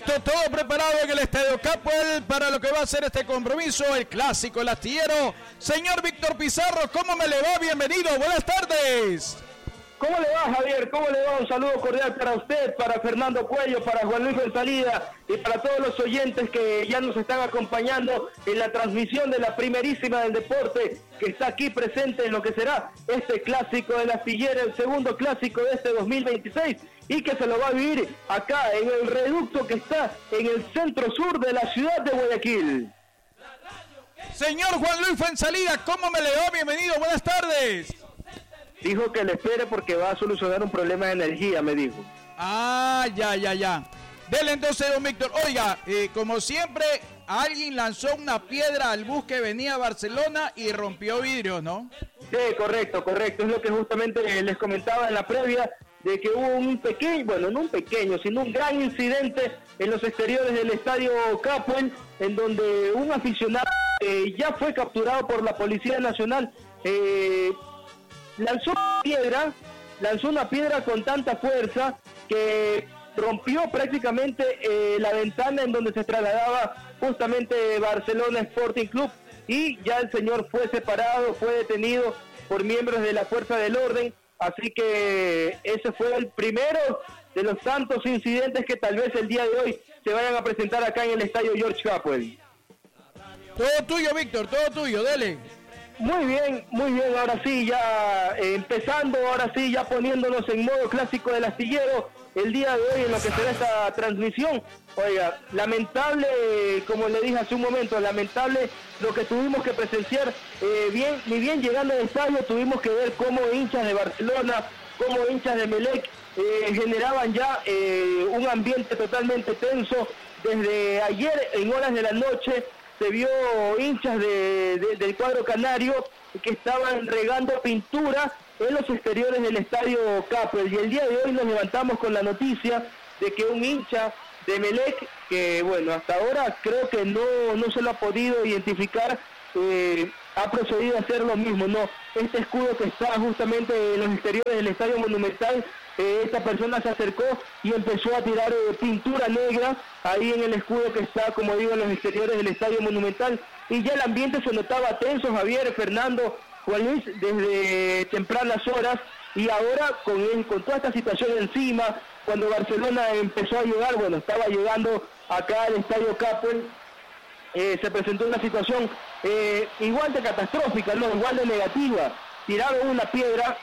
listo, todo preparado en el Estadio Capuel para lo que va a ser este compromiso, el clásico, el astillero. Señor Víctor Pizarro, ¿cómo me le va? Bienvenido, buenas tardes. ¿Cómo le va, Javier? ¿Cómo le va? Un saludo cordial para usted, para Fernando Cuello, para Juan Luis Fuenzalida y para todos los oyentes que ya nos están acompañando en la transmisión de la primerísima del deporte, que está aquí presente en lo que será este clásico del astillero, el segundo clásico de este 2026, y que se lo va a vivir acá en el reducto que está en el centro sur de la ciudad de Guayaquil. Señor Juan Luis Fuenzalida, ¿cómo me le va? Bienvenido, buenas tardes. Dijo que le espere porque va a solucionar un problema de energía, me dijo. Ah, ya. Dele entonces, don Víctor. Oiga, como siempre, alguien lanzó una piedra al bus que venía a Barcelona y rompió vidrio, ¿no? Sí, correcto. Es lo que justamente les comentaba en la previa, de que hubo un pequeño, bueno, no un pequeño, sino un gran incidente en los exteriores del Estadio Capuel, en donde un aficionado ya fue capturado por la Policía Nacional. Lanzó una piedra con tanta fuerza que rompió prácticamente la ventana en donde se trasladaba justamente Barcelona Sporting Club, y ya el señor fue separado, fue detenido por miembros de la Fuerza del Orden. Así que ese fue el primero de los tantos incidentes que tal vez el día de hoy se vayan a presentar acá en el Estadio George Capwell. Todo tuyo, Víctor, todo tuyo, dele. Muy bien, ahora sí, ya empezando, ya poniéndonos en modo clásico del astillero, el día de hoy en lo que será esta transmisión. Oiga, lamentable, como le dije hace un momento, lamentable lo que tuvimos que presenciar. Ni bien llegando al estadio tuvimos que ver cómo hinchas de Barcelona, cómo hinchas de Emelec generaban ya un ambiente totalmente tenso. Desde ayer en horas de la noche se vio hinchas del cuadro canario que estaban regando pintura en los exteriores del Estadio Capuel, y el día de hoy nos levantamos con la noticia de que un hincha de Emelec, que bueno, hasta ahora creo que no se lo ha podido identificar, ha procedido a hacer lo mismo, ¿no? Este escudo que está justamente en los exteriores del Estadio Monumental, esta persona se acercó y empezó a tirar pintura negra ahí en el escudo que está, como digo, en los exteriores del Estadio Monumental, y ya el ambiente se notaba tenso, Javier, Fernando, Juan Luis, desde tempranas horas, y ahora con toda esta situación encima, cuando Barcelona empezó a llegar, bueno, estaba llegando acá al Estadio Capuel, se presentó una situación igual de catastrófica, ¿no? Igual de negativa. Tiraron una piedra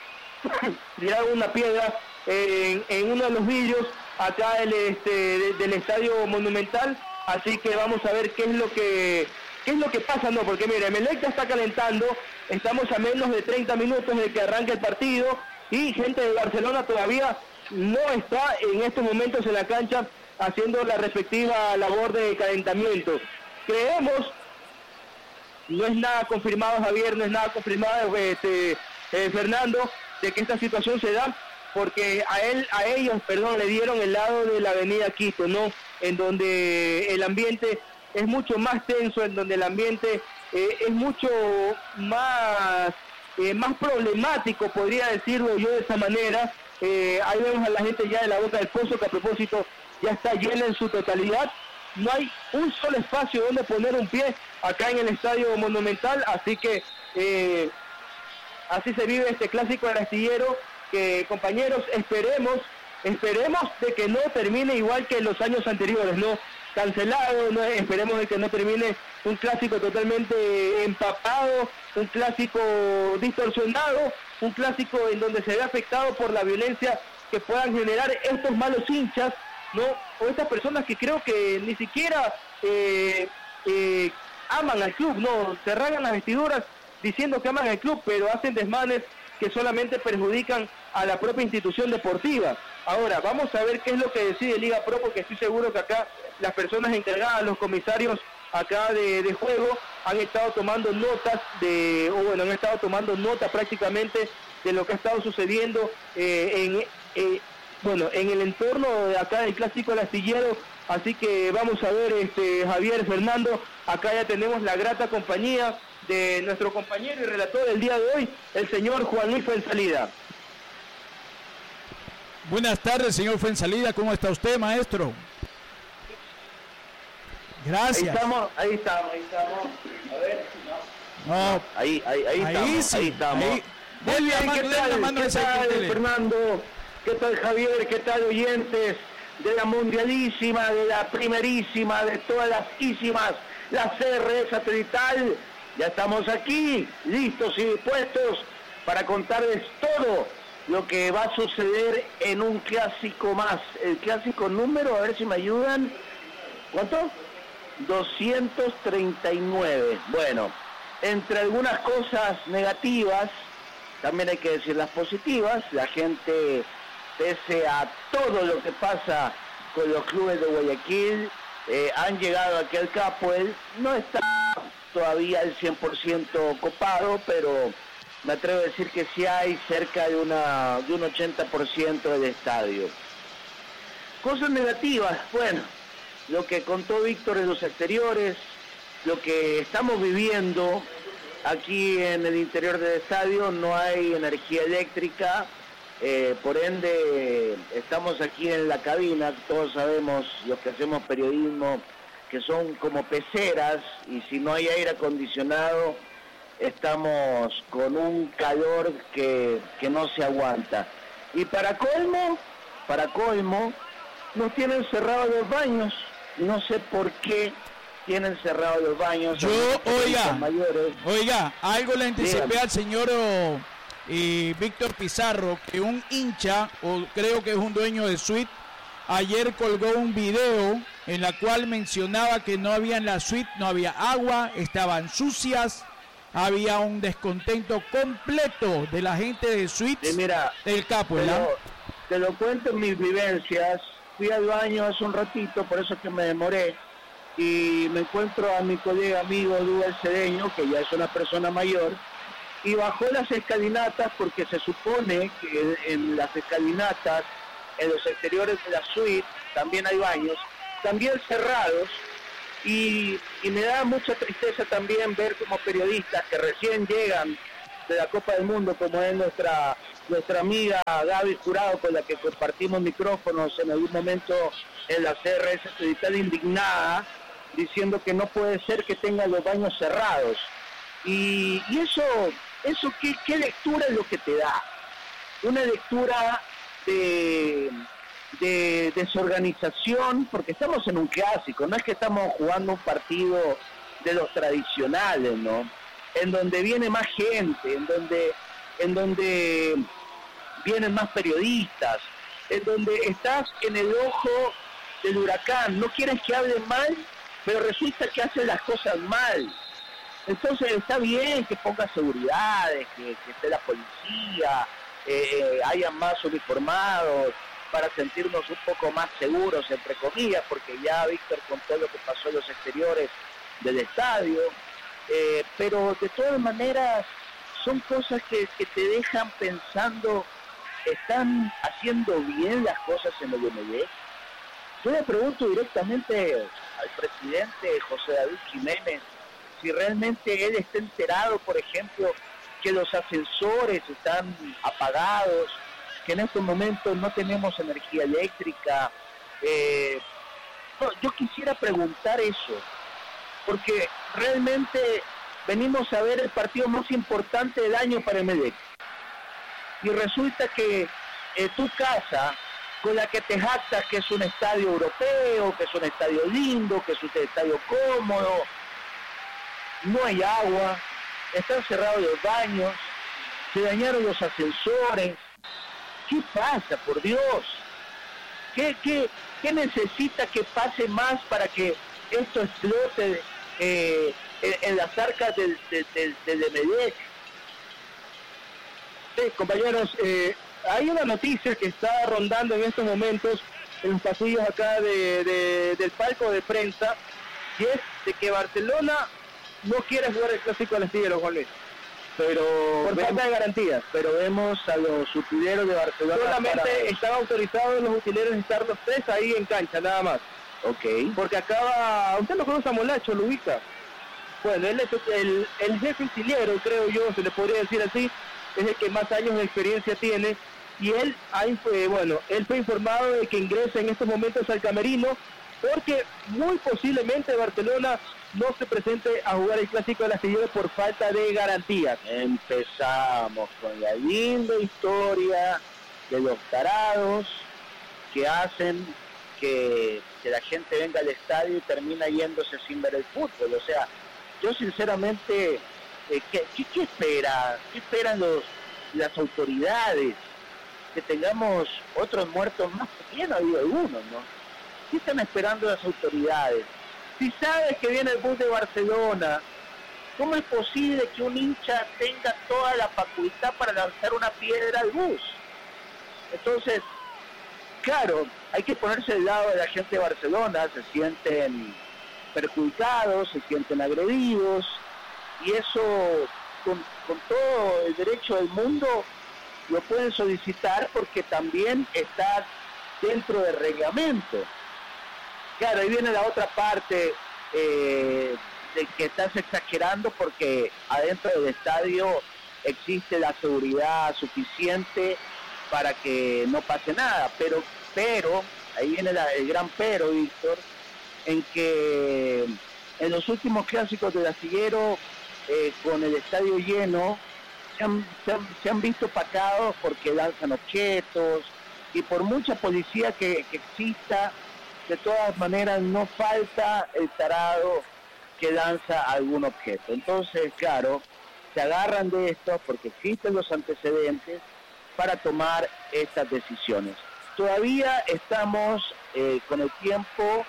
en uno de los vidrios acá del Estadio Monumental, así que vamos a ver qué es lo que pasa, ¿no? Porque mira, Emelec ya está calentando, estamos a menos de 30 minutos de que arranque el partido, y gente de Barcelona todavía no está en estos momentos en la cancha haciendo la respectiva labor de calentamiento. Creemos, no es nada confirmado, Javier, no es nada confirmado, Fernando, de que esta situación se da porque a ellos le dieron el lado de la avenida Quito, ¿no? En donde el ambiente es mucho más tenso, en donde el ambiente es mucho más problemático, podría decirlo yo de esa manera. Ahí vemos a la gente ya de la Boca del Pozo, que a propósito ya está llena en su totalidad. No hay un solo espacio donde poner un pie acá en el Estadio Monumental, así que así se vive este clásico del astillero, que, compañeros, esperemos de que no termine igual que en los años anteriores, ¿no? Cancelado, ¿no? Esperemos de que no termine un clásico totalmente empapado, un clásico distorsionado, un clásico en donde se ve afectado por la violencia que puedan generar estos malos hinchas, ¿no? O estas personas que creo que ni siquiera aman al club, ¿no? Se rasgan las vestiduras diciendo que aman al club, pero hacen desmanes que solamente perjudican a la propia institución deportiva. Ahora, vamos a ver qué es lo que decide Liga Pro, porque estoy seguro que acá las personas encargadas, los comisarios acá de juego, han estado tomando notas han estado tomando nota prácticamente de lo que ha estado sucediendo en el entorno de acá del clásico del astillero. Así que vamos a ver, Javier, Fernando, acá ya tenemos la grata compañía de nuestro compañero y relator del día de hoy, el señor Juan Luis Fuenzalida. Buenas tardes, señor Fuenzalida, ¿cómo está usted, maestro? Gracias. Ahí estamos. A ver. No. Ahí estamos. Muy bien, ¿Qué tal, Fernando? ¿Qué tal, Javier? ¿Qué tal, oyentes de la mundialísima, de la primerísima, de todas las ísimas, la CR satelital? Ya estamos aquí, listos y dispuestos para contarles todo lo que va a suceder en un clásico más. El clásico número, a ver si me ayudan. ¿Cuánto? 239. Bueno, entre algunas cosas negativas, también hay que decir las positivas. La gente, pese a todo lo que pasa con los clubes de Guayaquil, han llegado aquí al Capuel. No está todavía el 100% copado, pero me atrevo a decir que sí hay cerca de un 80% del estadio. Cosas negativas, bueno, lo que contó Víctor en los exteriores, lo que estamos viviendo aquí en el interior del estadio, no hay energía eléctrica, por ende estamos aquí en la cabina, todos sabemos, los que hacemos periodismo, que son como peceras, y si no hay aire acondicionado, estamos con un calor que no se aguanta. Y para colmo, nos tienen cerrados los baños. No sé por qué tienen cerrados los baños. Yo, oiga, algo le anticipé al señor Víctor Pizarro, que un hincha, o creo que es un dueño de suite, ayer colgó un video en la cual mencionaba que no había en la suite, no había agua, estaban sucias, había un descontento completo de la gente de suites del Capuel. Te lo cuento en mis vivencias. Fui al baño hace un ratito, por eso es que me demoré, y me encuentro a mi colega amigo Duval Cedeño, que ya es una persona mayor, y bajó las escalinatas porque se supone que en las escalinatas, en los exteriores de la suite, también hay baños, también cerrados, y me da mucha tristeza también ver como periodistas que recién llegan de la Copa del Mundo, como es nuestra amiga Gaby Jurado, con la que compartimos micrófonos en algún momento en la CRS, está indignada, diciendo que no puede ser que tengan los baños cerrados. Y eso ¿qué lectura es lo que te da? Una lectura de desorganización, porque estamos en un clásico, no es que estamos jugando un partido de los tradicionales, ¿no? En donde viene más gente, en donde vienen más periodistas, en donde estás en el ojo del huracán, no quieres que hablen mal, pero resulta que hacen las cosas mal. Entonces está bien que ponga seguridades, que esté la policía, hayan más uniformados, para sentirnos un poco más seguros, entre comillas, porque ya Víctor contó lo que pasó en los exteriores del estadio, pero de todas maneras son cosas que te dejan pensando, ¿están haciendo bien las cosas en el MD? Yo le pregunto directamente al presidente José David Jiménez si realmente él está enterado, por ejemplo, que los ascensores están apagados, que en estos momentos no tenemos energía eléctrica. Yo quisiera preguntar eso, porque realmente venimos a ver el partido más importante del año para el Emelec. Y resulta que tu casa, con la que te jactas que es un estadio europeo, que es un estadio lindo, que es un estadio cómodo, no hay agua, están cerrados los baños, se dañaron los ascensores. ¿Qué pasa, por Dios? ¿Qué necesita que pase más para que esto explote en las arcas del Emelec? Sí, compañeros, hay una noticia que está rondando en estos momentos en los pasillos acá del palco de prensa, y es de que Barcelona no quiere jugar el Clásico del Astillero, Juan Luis. Pero por falta de garantías. Pero vemos a los utileros de Barcelona. Solamente están autorizados los utileros a estar los tres ahí en cancha, nada más. Ok. Porque acaba, usted lo conoce a Molacho, lo ubica. Bueno, él es el jefe utilero, creo yo, se le podría decir así, es el que más años de experiencia tiene, y él fue informado de que ingresa en estos momentos al camerino porque muy posiblemente Barcelona no se presente a jugar el Clásico del Astillero por falta de garantías. Empezamos con la linda historia de los tarados que hacen que la gente venga al estadio y termina yéndose sin ver el fútbol. O sea, yo sinceramente, ¿qué espera? ¿Qué esperan las autoridades? Que tengamos otros muertos más, porque no ha habido algunos, ¿no? ¿Qué están esperando las autoridades? Si sabes que viene el bus de Barcelona, ¿cómo es posible que un hincha tenga toda la facultad para lanzar una piedra al bus? Entonces, claro, hay que ponerse del lado de la gente de Barcelona, se sienten perjudicados, se sienten agredidos, y eso con todo el derecho del mundo lo pueden solicitar porque también está dentro del reglamento. Claro, ahí viene la otra parte de que estás exagerando porque adentro del estadio existe la seguridad suficiente para que no pase nada, pero ahí viene el gran pero, Víctor, en que en los últimos clásicos del Astillero, con el estadio lleno, se han visto pacados porque lanzan objetos, y por mucha policía que exista, de todas maneras no falta el tarado que lanza algún objeto. Entonces, claro, se agarran de esto porque existen los antecedentes para tomar estas decisiones. Todavía estamos con el tiempo.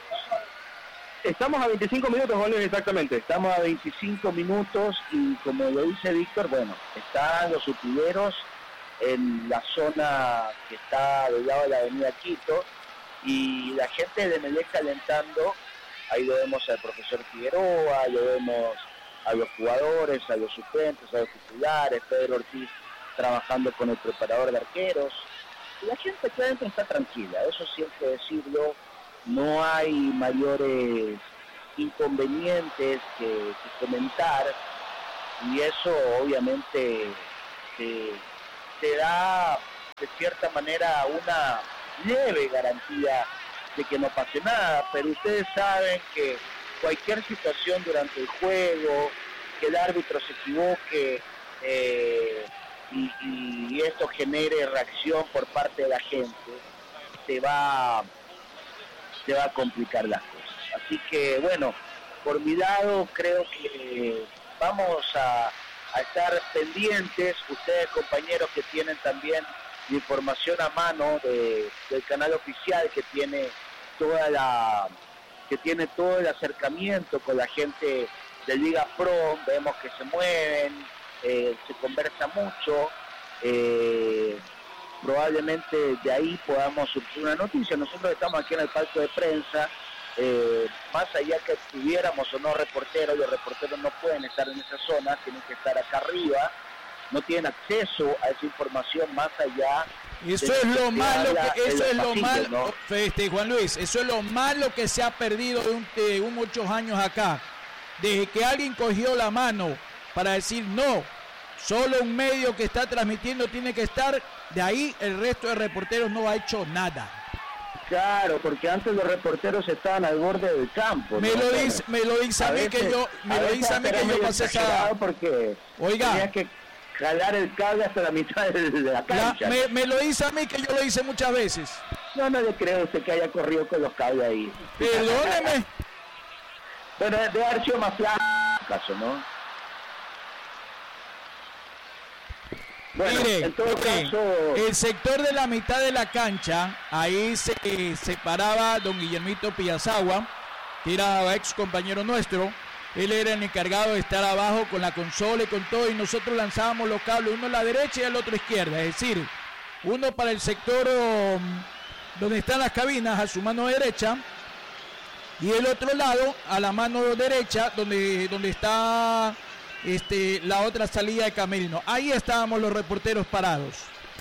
Estamos a 25 minutos, Juan Luis, exactamente. Estamos a 25 minutos y como lo dice Víctor, bueno, están los utileros en la zona que está del lado de la avenida Quito y la gente de Emelec calentando. Ahí lo vemos al profesor Figueroa, lo vemos a los jugadores, a los suplentes, a los titulares, Pedro Ortiz trabajando con el preparador de arqueros. Y la gente que adentro está tranquila, eso sí hay que decirlo. No hay mayores inconvenientes que comentar, y eso obviamente te da de cierta manera una leve garantía de que no pase nada, pero ustedes saben que cualquier situación durante el juego, que el árbitro se equivoque y esto genere reacción por parte de la gente, te va a complicar las cosas. Así que bueno, por mi lado creo que vamos a estar pendientes. Ustedes, compañeros, que tienen también la información a mano del canal oficial que tiene todo el acercamiento con la gente de Liga Pro, vemos que se mueven, se conversa mucho, probablemente de ahí podamos surgir una noticia. Nosotros estamos aquí en el palco de prensa, más allá que tuviéramos o no reporteros, los reporteros no pueden estar en esa zona, tienen que estar acá arriba, no tienen acceso a esa información más allá. Eso es lo malo, ¿no? Juan Luis, eso es lo malo que se ha perdido de muchos años acá, desde que alguien cogió la mano para decir no, solo un medio que está transmitiendo tiene que estar, de ahí el resto de reporteros no ha hecho nada. Claro, porque antes los reporteros estaban al borde del campo. Me lo dice a mí que yo pasé esa. Porque tenía que jalar el cable hasta la mitad de la cancha. Me lo dice a mí que yo lo hice muchas veces. No le creo usted que haya corrido con los cables ahí. Perdóneme. Bueno, de haber sido más flaco, caso, ¿no? Bueno, mire, en todo caso, el sector de la mitad de la cancha, ahí se paraba don Guillermito Pillazagua, que era ex compañero nuestro. Él era el encargado de estar abajo con la consola y con todo, y nosotros lanzábamos los cables, uno a la derecha y el otro a la izquierda, es decir, uno para el sector donde están las cabinas a su mano derecha, y el otro lado a la mano derecha donde está la otra salida de camerino. Ahí estábamos los reporteros parados.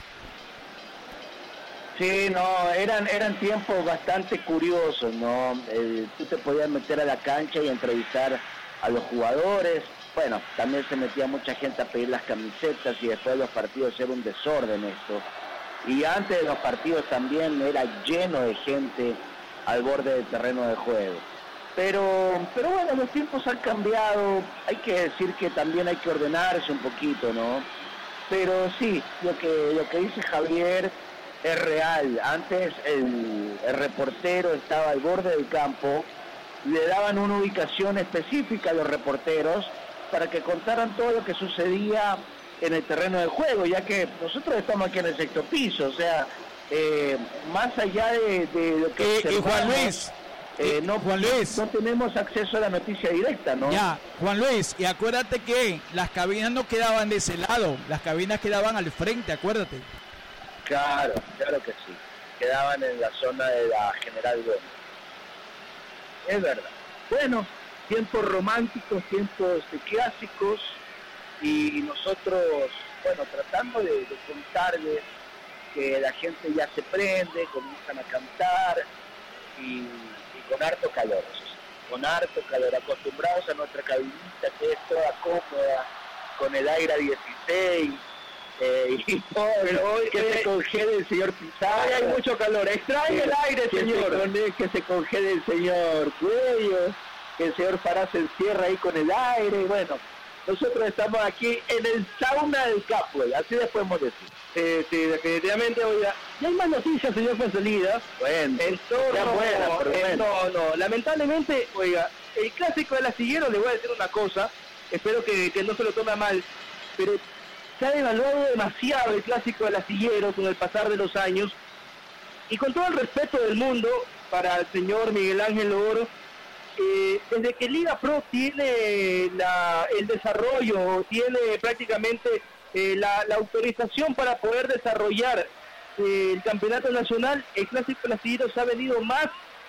Sí, no, eran tiempos bastante curiosos, ¿no? Tú te podías meter a la cancha y entrevistar a los jugadores. Bueno, también se metía mucha gente a pedir las camisetas y después de los partidos era un desorden esto. Y antes de los partidos también era lleno de gente al borde del terreno de juego. Pero bueno, los tiempos han cambiado, hay que decir que también hay que ordenarse un poquito, ¿no? Pero sí, lo que dice Javier es real. Antes el reportero estaba al borde del campo, le daban una ubicación específica a los reporteros para que contaran todo lo que sucedía en el terreno de juego, ya que nosotros estamos aquí en el sexto piso, o sea, más allá de lo que... y Juan Luis... Juan Luis, no tenemos acceso a la noticia directa, ¿no? Ya, Juan Luis, y acuérdate que las cabinas no quedaban de ese lado, las cabinas quedaban al frente, acuérdate. Claro que sí, quedaban en la zona de la General Gómez. Es verdad. Bueno, tiempos románticos, tiempos clásicos, y nosotros, bueno, tratando de contarles que la gente ya se prende, comienzan a cantar, y con harto calor, acostumbrados a nuestra cabinita que es toda cómoda, con el aire a 16, y todo, pero hoy que se congele el señor Pizarro. Hay mucho calor, extraña el aire, señor. Que se congele el señor Cuello, que el señor Fará se encierra ahí con el aire. Bueno, nosotros estamos aquí en el sauna del Capwell, así les podemos decir. Sí, definitivamente, oiga. Y hay más noticias, señor Fuenzalida. Bueno, no, lamentablemente, oiga, el clásico del astillero, le voy a decir una cosa, espero que no se lo tome mal, pero se ha devaluado demasiado el clásico del astillero con el pasar de los años, y con todo el respeto del mundo para el señor Miguel Ángel Oro, desde que Liga Pro tiene el desarrollo, tiene prácticamente la autorización para poder desarrollar el campeonato nacional, el clásico del astillero se ha venido más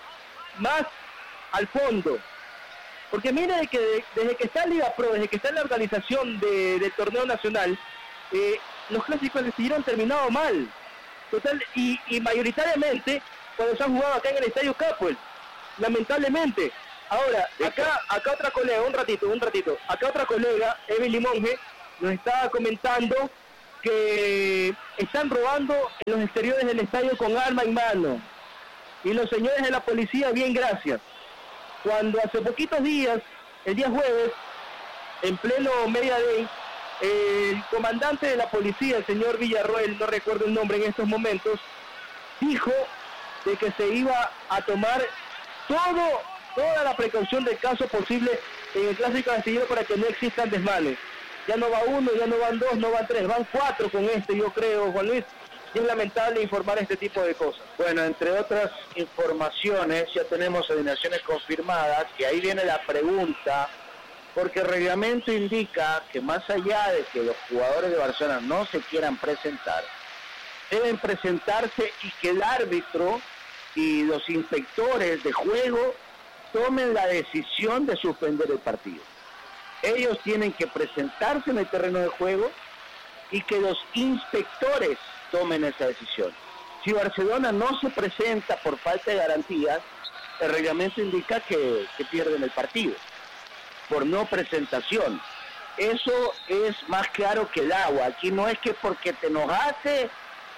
al fondo. Porque mire que desde que está Liga Pro, desde que está en la organización del torneo nacional, los clásicos del astillero han terminado mal. Total, y mayoritariamente cuando se han jugado acá en el Estadio Capwell, lamentablemente. Ahora, acá otra colega, un ratito, acá otra colega, Evelyn Monge, nos estaba comentando que están robando en los exteriores del estadio con arma en mano. Y los señores de la policía, bien gracias. Cuando hace poquitos días, el día jueves, en pleno Media Day, el comandante de la policía, el señor Villarroel, no recuerdo el nombre en estos momentos, dijo de que se iba a tomar toda la precaución del caso posible en el clásico astillero para que no existan desmanes. Ya no va uno, ya no van dos, no van tres, van cuatro con yo creo, Juan Luis. Y es lamentable informar este tipo de cosas. Bueno, entre otras informaciones, ya tenemos alineaciones confirmadas, y ahí viene la pregunta, porque el reglamento indica que más allá de que los jugadores de Barcelona no se quieran presentar, deben presentarse y que el árbitro y los inspectores de juego tomen la decisión de suspender el partido. Ellos tienen que presentarse en el terreno de juego y que los inspectores tomen esa decisión. Si Barcelona no se presenta por falta de garantías, el reglamento indica que pierden el partido por no presentación. Eso es más claro que el agua. Aquí no es que porque te enojaste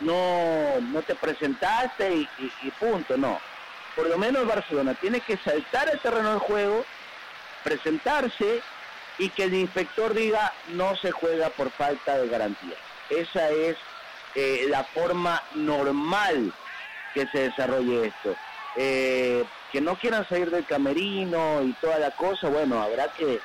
no te presentaste y punto, no. Por lo menos Barcelona tiene que saltar el terreno de juego, presentarse y que el inspector diga no se juega por falta de garantía. Esa es la forma normal que se desarrolle esto. Que no quieran salir del camerino y toda la cosa, bueno, habrá que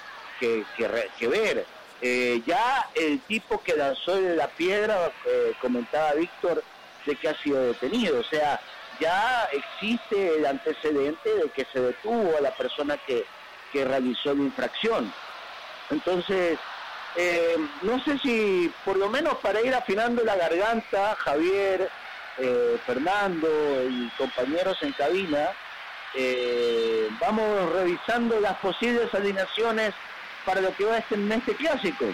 ver. Ya el tipo que lanzó la piedra, comentaba Víctor, de que ha sido detenido, o sea, ya existe el antecedente de que se detuvo a la persona que realizó la infracción. Entonces, no sé si, por lo menos para ir afinando la garganta, Javier, Fernando y compañeros en cabina, vamos revisando las posibles alineaciones para lo que va a estar en este clásico.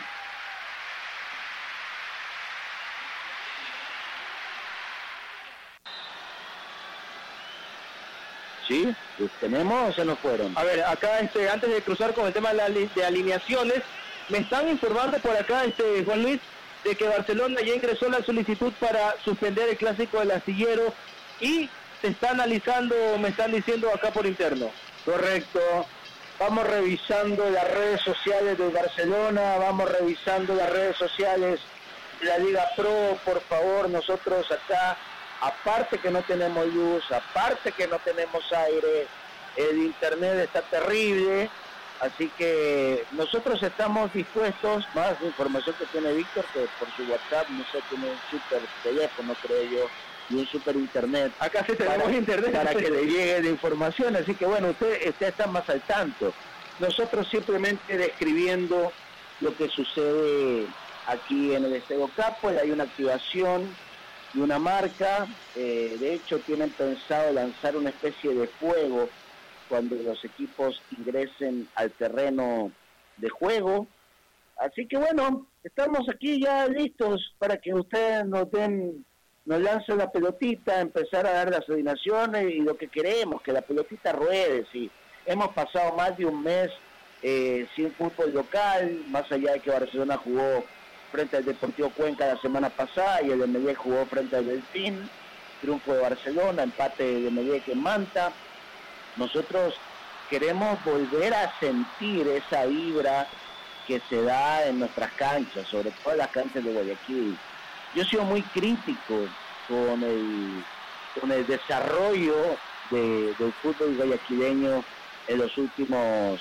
¿Sí? ¿Los tenemos o se nos fueron? A ver, acá antes de cruzar con el tema de alineaciones, me están informando por acá, Juan Luis, de que Barcelona ya ingresó la solicitud para suspender el clásico del astillero y se está analizando, me están diciendo acá por interno. Correcto. Vamos revisando las redes sociales de Barcelona, vamos revisando las redes sociales de la Liga Pro, por favor. Nosotros acá, aparte que no tenemos luz, aparte que no tenemos aire, el internet está terrible, así que nosotros estamos dispuestos, más información que tiene Víctor, que por su WhatsApp, no sé, tiene un super teléfono, creo yo, y un super internet. Acá sí tenemos internet. Para que le llegue la información, así que bueno, usted está más al tanto. Nosotros simplemente describiendo lo que sucede aquí en el Estadio Capo. Hay una activación de una marca, de hecho tienen pensado lanzar una especie de fuego cuando los equipos ingresen al terreno de juego. Así que bueno, estamos aquí ya listos para que ustedes nos lancen la pelotita, empezar a dar las alineaciones y lo que queremos, que la pelotita ruede. Sí. Hemos pasado más de un mes sin fútbol local, más allá de que Barcelona jugó frente al Deportivo Cuenca la semana pasada y el Emelec jugó frente al Delfín, triunfo de Barcelona, empate de Emelec en Manta. Nosotros queremos volver a sentir esa vibra que se da en nuestras canchas, sobre todo en las canchas de Guayaquil. Yo he sido muy crítico con el desarrollo del fútbol guayaquileño en los últimos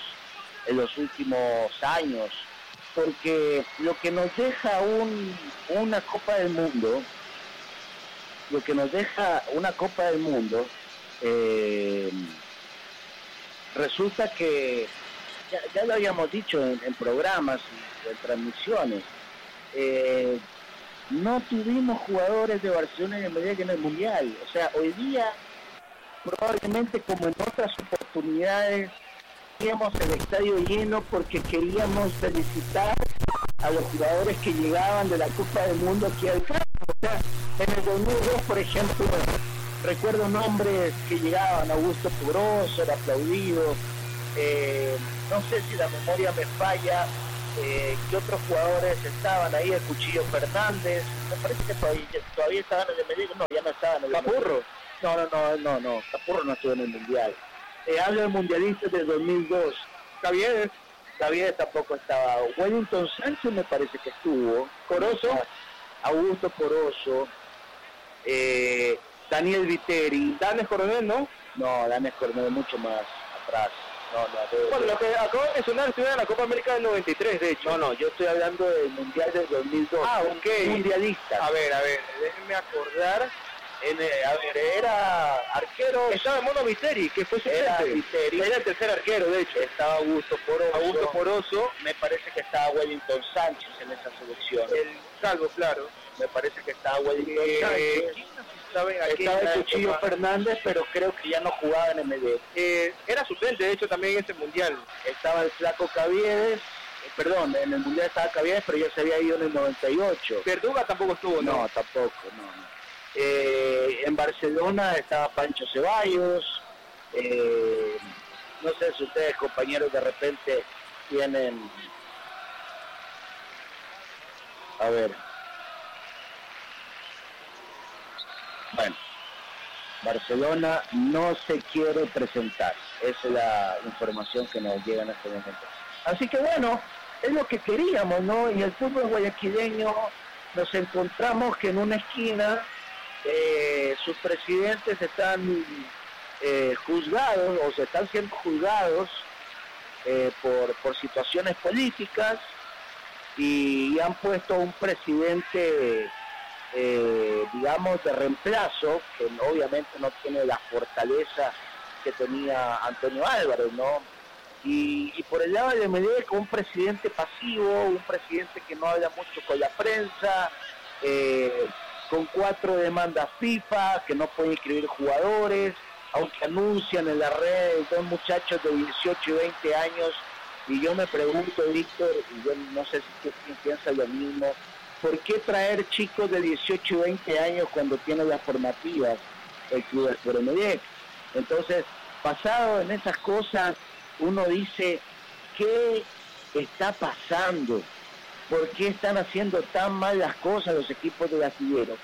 años, porque lo que nos deja una Copa del Mundo, resulta que ya lo habíamos dicho en programas y en transmisiones, no tuvimos jugadores de Barcelona y de Emelec en el Mundial. O sea, hoy día, probablemente como en otras oportunidades, teníamos el estadio lleno porque queríamos felicitar a los jugadores que llegaban de la Copa del Mundo aquí al campo. O sea, en el 2002, por ejemplo, recuerdo nombres que llegaban, Augusto Poroso, era aplaudido, no sé si la memoria me falla, que otros jugadores estaban ahí, el Cuchillo Fernández, me parece que todavía estaban en el Emelec, no, ya no estaban en el Capurro. No, Capurro no estuvo en el Mundial. Hablo de mundialistas del 2002. Caviedes tampoco estaba. Wellington Sánchez me parece que estuvo. Corozo. Augusto Corozo. Daniel Viteri. Danes Coronel, ¿no? No, Danes Coronel mucho más atrás. Bueno, lo que acabo de mencionar estuvo en la Copa América del 93, de hecho. No, yo estoy hablando del Mundial del 2002. Ah, ok. Mundialista. A ver, déjenme acordar. Era arquero. Estaba Mono Viteri, que fue suplente. Era el tercer arquero, de hecho. Estaba Augusto Poroso. Me parece que estaba Wellington Sánchez en esa selección. El Calvo, claro. Me parece que estaba Wellington Sánchez. Estaba el Cuchillo Fernández, pero creo que ya no jugaba en Emelec. Era suplente, de hecho, también en ese mundial. Estaba el Flaco Caviedes. Perdón, en el mundial estaba Caviedes, pero ya se había ido en el 98. Verduga tampoco estuvo, ¿no? No, tampoco, no. En Barcelona estaba Pancho Ceballos. No sé si ustedes, compañeros, de repente tienen... A ver. Bueno, Barcelona no se quiere presentar. Esa es la información que nos llega en este momento. Así que bueno, es lo que queríamos, ¿no? Y el fútbol guayaquileño nos encontramos que en una esquina sus presidentes están juzgados o se están siendo juzgados por situaciones políticas y han puesto un presidente digamos de reemplazo que obviamente no tiene la fortaleza que tenía Antonio Álvarez, ¿no? Y por el lado de Emelec, un presidente pasivo, un presidente que no habla mucho con la prensa, con 4 demandas FIFA, que no puede inscribir jugadores, aunque anuncian en las redes 2 muchachos de 18 y 20 años, y yo me pregunto, Víctor, y yo no sé si tú piensas lo mismo, ¿por qué traer chicos de 18 y 20 años cuando tienen las formativas el Club Sport Emelec? Entonces, basado en esas cosas, uno dice, ¿qué está pasando? ¿Por qué están haciendo tan mal las cosas los equipos de Astilleros?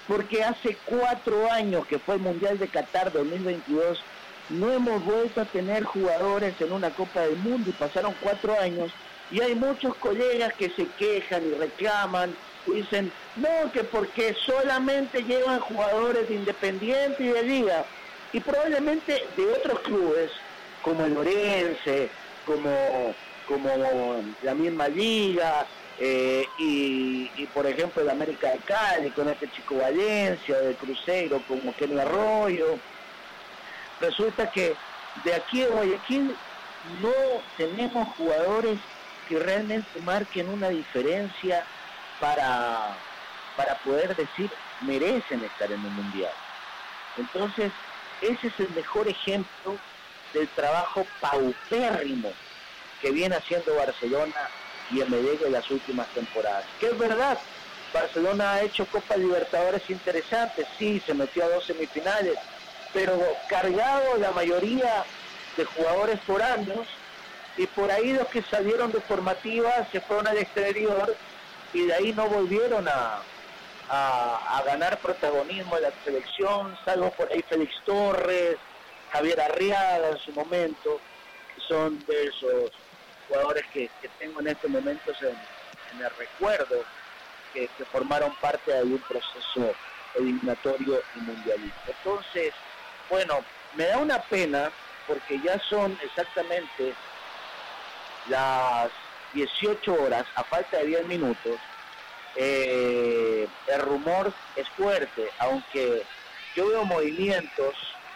porque hace 4 años que fue el Mundial de Qatar 2022, no hemos vuelto a tener jugadores en una Copa del Mundo y pasaron 4 años y hay muchos colegas que se quejan y reclaman y dicen, no, que porque solamente llevan jugadores de Independiente y de Liga y probablemente de otros clubes como el Orense, como la misma Liga, y por ejemplo el América de Cali con este chico Valencia, del Cruzeiro como Kenny Arroyo. Resulta que de aquí de Guayaquil no tenemos jugadores que realmente marquen una diferencia para poder decir merecen estar en el Mundial. Entonces ese es el mejor ejemplo del trabajo paupérrimo que viene haciendo Barcelona y Emelec en las últimas temporadas. Que es verdad, Barcelona ha hecho Copa Libertadores interesantes, sí, se metió a 2 semifinales, pero cargado la mayoría de jugadores foráneos, y por ahí los que salieron de formativa se fueron al exterior y de ahí no volvieron a ganar protagonismo en la selección, salvo por ahí Félix Torres, Javier Arriaga en su momento, que son de esos jugadores que tengo en estos momentos en el recuerdo, que formaron parte de un proceso eliminatorio y mundialista. Entonces, bueno, me da una pena porque ya son exactamente las 18 horas, a falta de 10 minutos, el rumor es fuerte, aunque yo veo movimientos.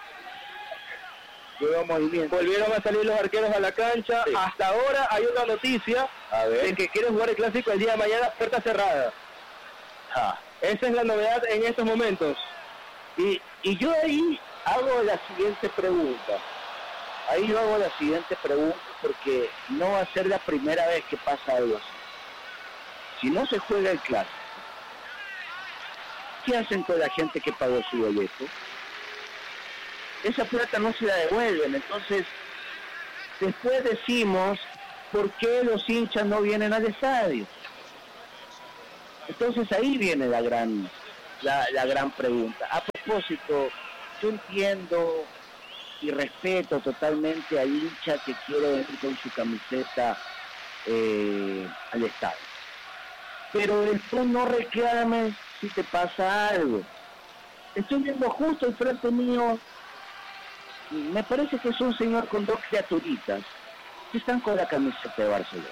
Volvieron a salir los arqueros a la cancha. Sí. Hasta ahora hay una noticia de que quieren jugar el clásico el día de mañana, puerta cerrada. Esa es la novedad en estos momentos. Y yo ahí hago la siguiente pregunta. Porque no va a ser la primera vez que pasa algo así. Si no se juega el clásico, ¿qué hacen con la gente que pagó su boleto? Esa plata no se la devuelven. Entonces, después decimos, ¿por qué los hinchas no vienen al estadio? Entonces ahí viene la gran pregunta. A propósito, yo entiendo y respeto totalmente al hincha que quiere venir con su camiseta al estadio. Pero después no reclames si te pasa algo. Estoy viendo justo al frente mío, me parece que es un señor con 2 criaturitas que están con la camiseta de Barcelona.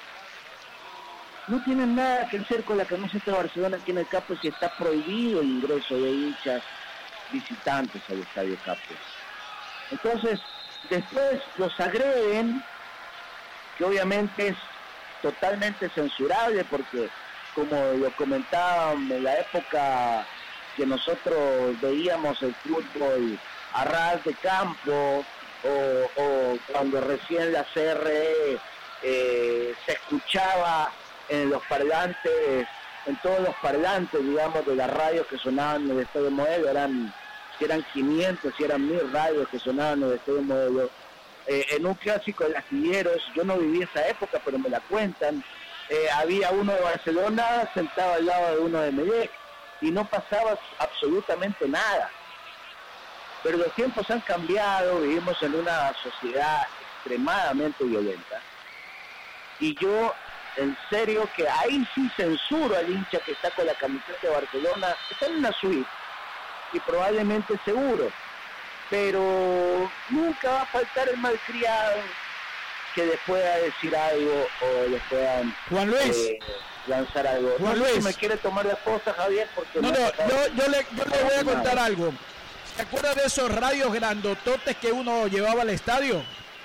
No tienen nada que hacer con la camiseta de Barcelona aquí en el Capo, si está prohibido el ingreso de hinchas visitantes al Estadio Capo. Entonces, después los agreden, que obviamente es totalmente censurable, porque como lo comentábamos en la época que nosotros veíamos el fútbol a ras de campo, o cuando recién la CRE se escuchaba en los parlantes, en todos los parlantes, digamos, de las radios que sonaban en el Estadio Modelo, eran 500 y eran 1000 radios que sonaban en el Estadio Modelo. En un clásico de Astilleros, yo no viví esa época, pero me la cuentan, había uno de Barcelona sentado al lado de uno de Emelec, y no pasaba absolutamente nada. Pero los tiempos han cambiado, vivimos en una sociedad extremadamente violenta, y yo en serio que ahí sí censuro al hincha que está con la camiseta de Barcelona, está en una suite y probablemente seguro, pero nunca va a faltar el malcriado que les pueda decir algo o les puedan Juan Luis lanzar algo. Juan Luis, si me quiere tomar la posta, Javier, porque yo le voy a contar algo. ¿Se acuerda de esos radios grandototes que uno llevaba al estadio?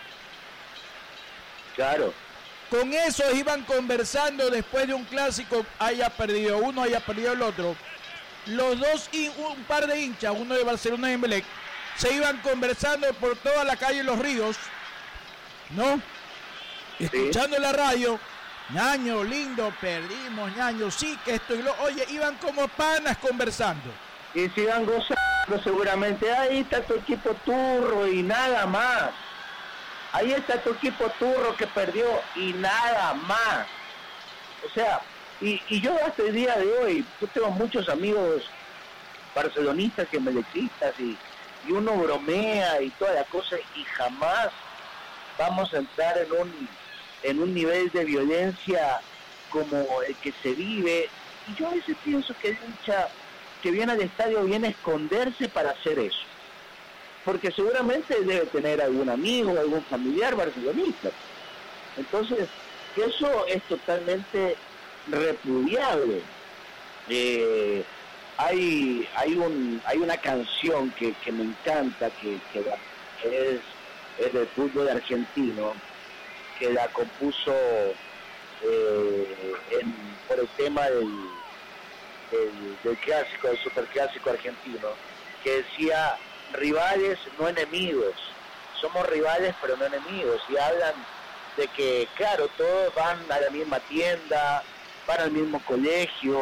Claro. Con esos iban conversando después de un clásico, haya perdido uno, haya perdido el otro. Los dos, un par de hinchas, uno de Barcelona y Emelec, se iban conversando por toda la calle Los Ríos, ¿no? Sí. Escuchando la radio, ñaño, lindo, perdimos, ñaño, sí, que esto y lo... Oye, iban como panas conversando. Y se iban gozando seguramente, ahí está tu equipo turro y nada más. Ahí está tu equipo turro que perdió y nada más. O sea, y yo hasta el día de hoy, yo tengo muchos amigos barcelonistas y emelec-istas y uno bromea y toda la cosa y jamás vamos a entrar en un nivel de violencia como el que se vive. Y yo a veces pienso que el hincha que viene al estadio viene a esconderse para hacer eso, porque seguramente debe tener algún amigo, algún familiar barcelonista. Entonces, eso es totalmente repudiable. Hay una canción que me encanta, que es del fútbol argentino, que la compuso por el tema del clásico, del superclásico argentino, que decía: rivales, no enemigos. Somos rivales, pero no enemigos. Y hablan de que, claro, todos van a la misma tienda, van al mismo colegio,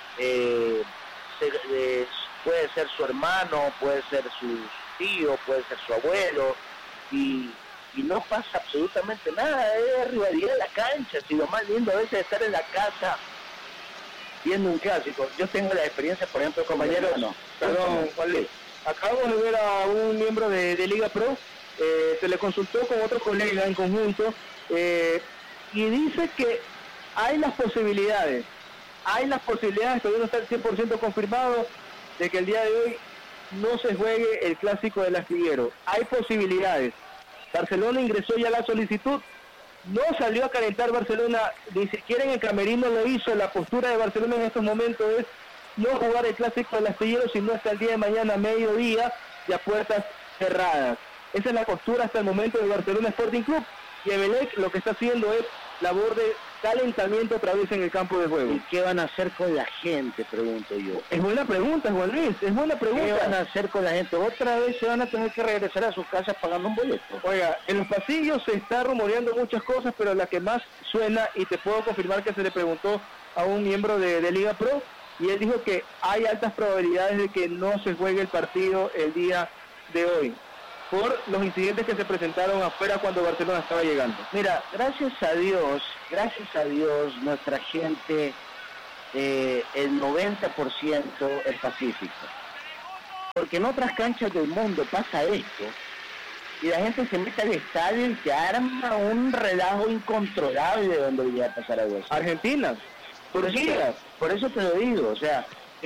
puede ser su hermano, puede ser su tío, puede ser su abuelo, y no pasa absolutamente nada. Es rivalidad en la cancha. Si lo más lindo a veces es estar en la casa viendo un clásico. Yo tengo la experiencia, por ejemplo, compañeros, perdón, Juan Luis, acabamos de ver a un miembro de Liga Pro, se le consultó con otro colega en conjunto, y dice que hay las posibilidades, todavía no está el 100% confirmado, de que el día de hoy no se juegue el clásico del Astillero. Hay posibilidades. Barcelona ingresó ya la solicitud, no salió a calentar Barcelona, ni siquiera en el camerino lo hizo. La postura de Barcelona en estos momentos es no jugar el clásico del Astillero, sino hasta el día de mañana, mediodía, y a puertas cerradas. Esa es la postura hasta el momento de Barcelona Sporting Club, y Emelec lo que está haciendo es labor de calentamiento otra vez en el campo de juego. ¿Y qué van a hacer con la gente? Pregunto yo. Es buena pregunta, Juan Luis, es buena pregunta. ¿Qué van a hacer con la gente? Otra vez se van a tener que regresar a sus casas pagando un boleto. Oiga, en los pasillos se está rumoreando muchas cosas, pero la que más suena, y te puedo confirmar que se le preguntó a un miembro de Liga Pro, y él dijo que hay altas probabilidades de que no se juegue el partido el día de hoy, por los incidentes que se presentaron afuera cuando Barcelona estaba llegando. Mira, gracias a Dios, nuestra gente, el 90% es pacífico. Porque en otras canchas del mundo pasa esto, y la gente se mete al estadio y se arma un relajo incontrolable donde llega a pasar algo así. Argentina, Turquía, por eso te lo digo, o sea,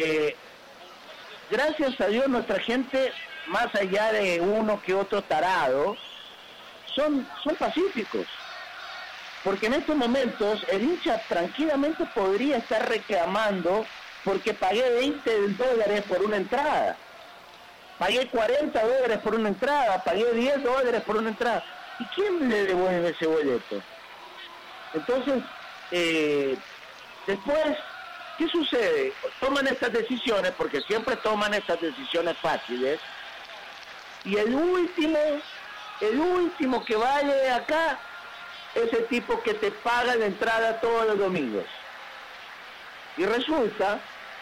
gracias a Dios nuestra gente, más allá de uno que otro tarado, son pacíficos. Porque en estos momentos el hincha tranquilamente podría estar reclamando porque pagué $20 por una entrada, pagué $40 por una entrada, pagué $10 por una entrada. ¿Y quién le devuelve ese boleto? Entonces, después, ¿qué sucede? Toman estas decisiones, porque siempre toman estas decisiones fáciles, y el último que vale acá es el tipo que te paga la entrada todos los domingos. Y resulta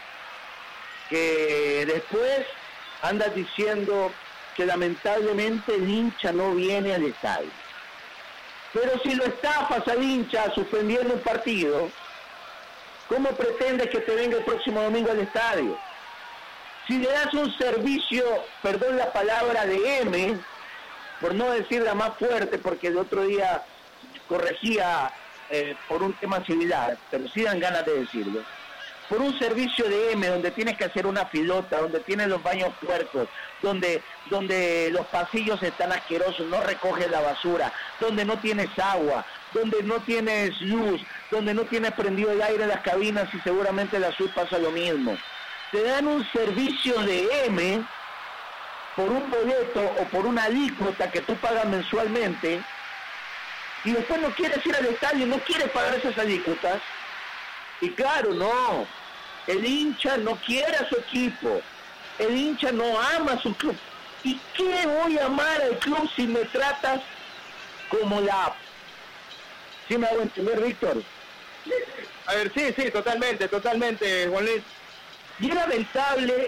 que después andas diciendo que lamentablemente el hincha no viene al estadio. Pero si lo estafas al hincha suspendiendo un partido, ¿cómo pretendes que te venga el próximo domingo al estadio? Si le das un servicio, perdón la palabra, de M, por no decirla más fuerte, porque el otro día corregía por un tema similar, pero sí dan ganas de decirlo, por un servicio de M, donde tienes que hacer una filota, donde tienes los baños puercos, donde los pasillos están asquerosos, no recoges la basura, donde no tienes agua, donde no tienes luz, donde no tienes prendido el aire en las cabinas, y seguramente en la sur pasa lo mismo. Te dan un servicio de M por un boleto o por una alícuota que tú pagas mensualmente, y después no quieres ir al estadio, no quieres pagar esas alícuotas. Y claro, no, el hincha no quiere a su equipo, el hincha no ama a su club. ¿Y qué voy a amar al club si me tratas como la... ¿Sí me hago entender, Víctor? A ver, sí, totalmente, Juan Luis. Y es lamentable,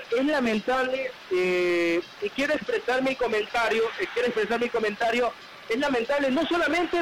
y quiero expresar mi comentario, es lamentable no solamente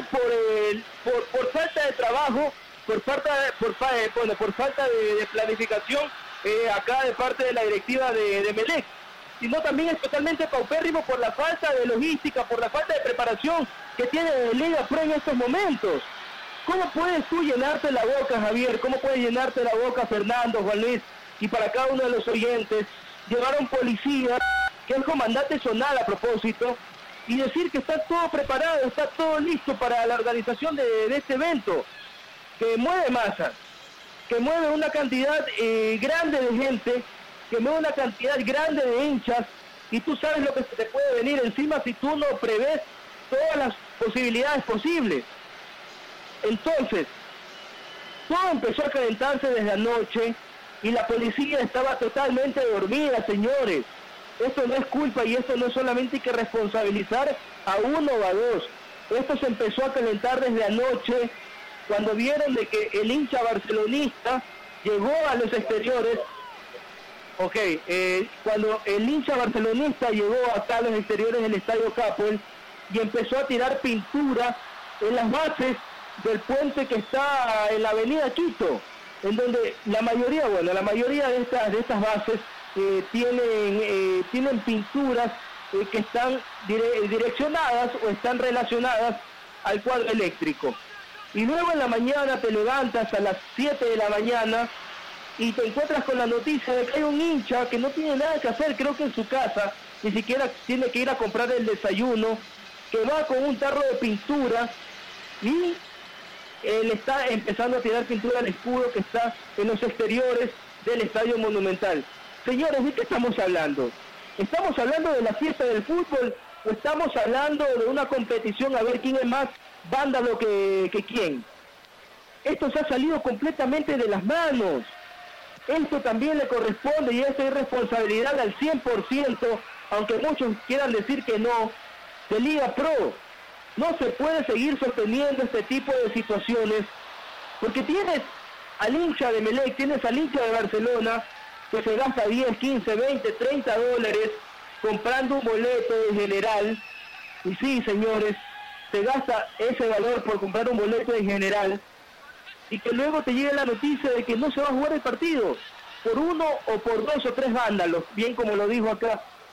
por falta de trabajo, por falta de planificación, acá de parte de la directiva de Melec, sino también es totalmente paupérrimo por la falta de logística, por la falta de preparación que tiene Liga Pro en estos momentos. ¿Cómo puedes tú llenarte la boca, Javier? ¿Cómo puedes llenarte la boca, Fernando, Juan Luis? Y para cada uno de los oyentes, llevar a un policía, que es comandante zonal a propósito, y decir que está todo preparado, está todo listo para la organización de este evento, que mueve masas, que mueve una cantidad grande de gente, que mueve una cantidad grande de hinchas, y tú sabes lo que se te puede venir encima si tú no prevés todas las posibilidades posibles. Entonces, todo empezó a calentarse desde anoche y la policía estaba totalmente dormida, señores. Esto no es culpa y esto no solamente hay que responsabilizar a uno o a dos. Esto se empezó a calentar desde anoche cuando vieron de que el hincha barcelonista llegó a los exteriores. Cuando el hincha barcelonista llegó acá a los exteriores del Estadio Capoel y empezó a tirar pintura en las bases del puente que está en la avenida Quito, en donde la mayoría de estas bases tienen pinturas que están direccionadas o están relacionadas al cuadro eléctrico. Y luego en la mañana te levantas a las 7 de la mañana y te encuentras con la noticia de que hay un hincha que no tiene nada que hacer, creo que en su casa, ni siquiera tiene que ir a comprar el desayuno, que va con un tarro de pintura y él está empezando a tirar pintura al escudo que está en los exteriores del Estadio Monumental. Señores, ¿de qué estamos hablando? ¿Estamos hablando de la fiesta del fútbol o estamos hablando de una competición a ver quién es más vándalo que quién? Esto se ha salido completamente de las manos. Esto también le corresponde y esa es responsabilidad al 100%, aunque muchos quieran decir que no, de Liga Pro. No se puede seguir sosteniendo este tipo de situaciones, porque tienes al hincha de Melec, tienes al hincha de Barcelona, que se gasta 10, 15, 20, 30 dólares comprando un boleto de general, y sí, señores, se gasta ese valor por comprar un boleto de general, y que luego te llegue la noticia de que no se va a jugar el partido, por uno o por dos o tres vándalos, bien como lo dijo acá